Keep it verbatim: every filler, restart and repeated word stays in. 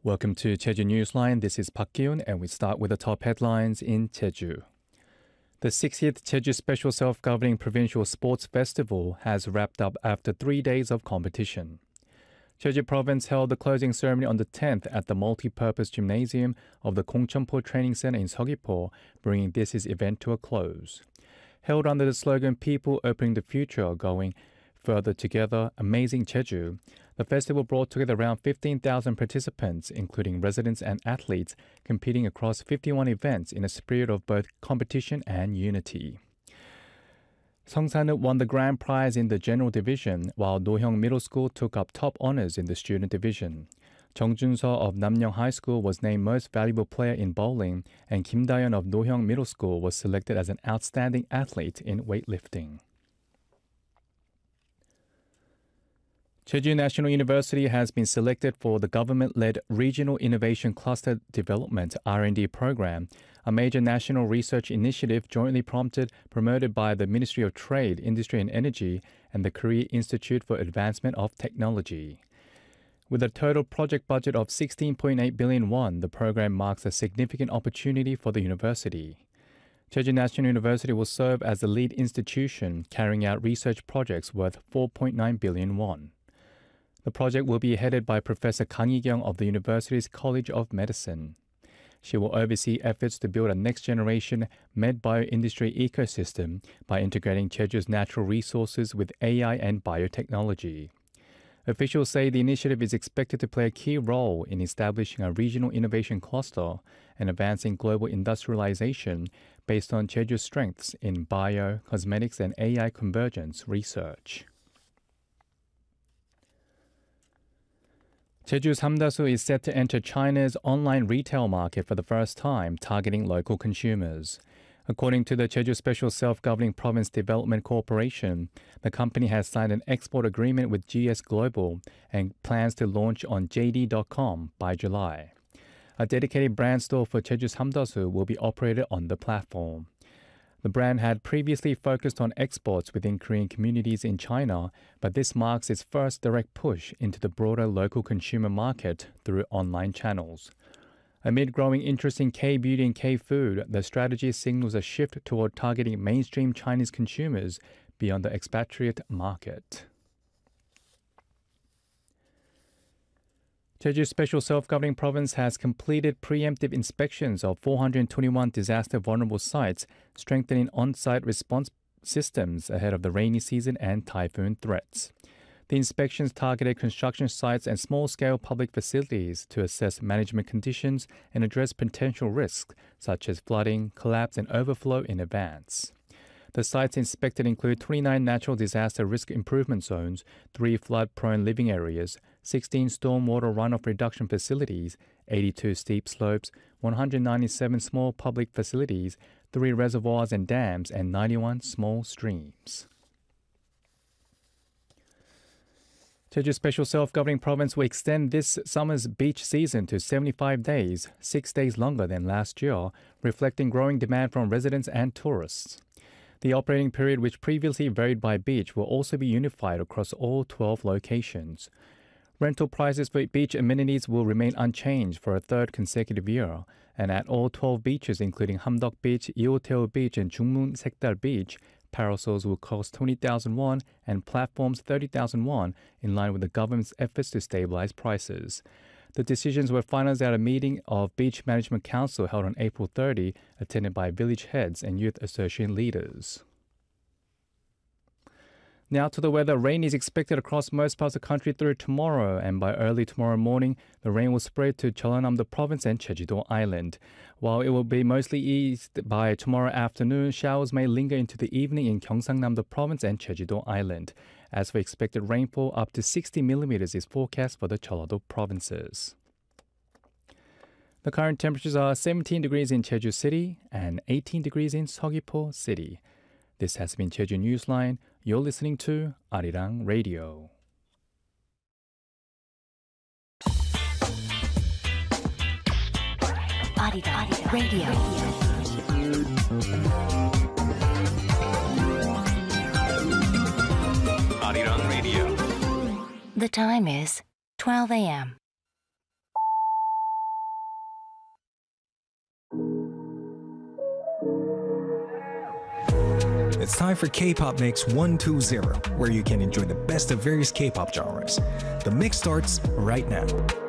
Welcome to Jeju Newsline. This is Park Kyun, and we start with the top headlines in Jeju. The sixtieth Jeju Special Self-Governing Provincial Sports Festival has wrapped up after three days of competition. Jeju Province held the closing ceremony on the tenth at the multi-purpose gymnasium of the Gongcheonpo Training Center in Seogwipo, bringing this year's event to a close. Held under the slogan "People Opening the Future, Going Further Together, Amazing Jeju," the festival brought together around fifteen thousand participants, including residents and athletes, competing across fifty-one events in a spirit of both competition and unity. Songsan-uk won the grand prize in the general division, while Nohyung Middle School took up top honors in the student division. Jung Jun-seo of Namyeong High School was named Most Valuable Player in Bowling, and Kim Dayeon of Nohyung Middle School was selected as an outstanding athlete in weightlifting. Jeju National University has been selected for the government-led Regional Innovation Cluster Development R and D program, a major national research initiative jointly prompted, promoted by the Ministry of Trade, Industry and Energy and the Korea Institute for Advancement of Technology. With a total project budget of sixteen point eight billion won, the program marks a significant opportunity for the university. Jeju National University will serve as the lead institution, carrying out research projects worth four point nine billion won. The project will be headed by Professor Kang Yi-kyung of the university's College of Medicine. She will oversee efforts to build a next-generation med-bio industry ecosystem by integrating Jeju's natural resources with A I and biotechnology. Officials say the initiative is expected to play a key role in establishing a regional innovation cluster and advancing global industrialization based on Jeju's strengths in bio, cosmetics, and A I convergence research. Jeju's Hamdasu is set to enter China's online retail market for the first time, targeting local consumers. According to the Jeju Special Self-Governing Province Development Corporation, the company has signed an export agreement with G S Global and plans to launch on J D dot com by July. A dedicated brand store for Jeju's Hamdasu will be operated on the platform. The brand had previously focused on exports within Korean communities in China, but this marks its first direct push into the broader local consumer market through online channels. Amid growing interest in K-beauty and K-food, the strategy signals a shift toward targeting mainstream Chinese consumers beyond the expatriate market. Jeju Special Self-Governing Province has completed preemptive inspections of four hundred twenty-one disaster-vulnerable sites, strengthening on-site response systems ahead of the rainy season and typhoon threats. The inspections targeted construction sites and small-scale public facilities to assess management conditions and address potential risks, such as flooding, collapse, and overflow in advance. The sites inspected include twenty-nine natural disaster risk improvement zones, three flood-prone living areas, sixteen stormwater runoff reduction facilities, eighty-two steep slopes, one hundred ninety-seven small public facilities, three reservoirs and dams, and ninety-one small streams. Jeju Special Self-Governing Province will extend this summer's beach season to seventy-five days, six days longer than last year, reflecting growing demand from residents and tourists. The operating period, which previously varied by beach, will also be unified across all twelve locations. Rental prices for beach amenities will remain unchanged for a third consecutive year, and at all twelve beaches, including Hamdeok Beach, Yeoteo Beach, and Jungmun Sekdal Beach, parasols will cost twenty thousand won and platforms thirty thousand won, in line with the government's efforts to stabilize prices. The decisions were finalized at a meeting of Beach Management Council held on April thirtieth, attended by village heads and youth association leaders. Now to the weather. Rain is expected across most parts of the country through tomorrow, and by early tomorrow morning, the rain will spread to Jeollanam-do Province and Jeju-do Island. While it will be mostly eased by tomorrow afternoon, showers may linger into the evening in Gyeongsangnam-do Province and Jeju-do Island. As for expected rainfall, up to sixty millimeters is forecast for the Jeollado provinces. The current temperatures are seventeen degrees in Jeju City and eighteen degrees in Seogwipo City. This has been Jeju Newsline. You're listening to Arirang Radio. Arirang Radio. Arirang Radio. The time is twelve a.m. It's time for K-Pop Mix one two zero, where you can enjoy the best of various K-pop genres. The mix starts right now.